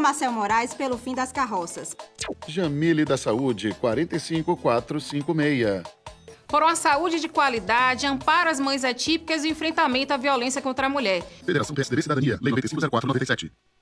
Marcel Moraes pelo fim das carroças. Jamile da Saúde, 45456. Por uma saúde de qualidade, amparo às mães atípicas e enfrentamento à violência contra a mulher. Federação PSDB Cidadania, Lei 9504/97.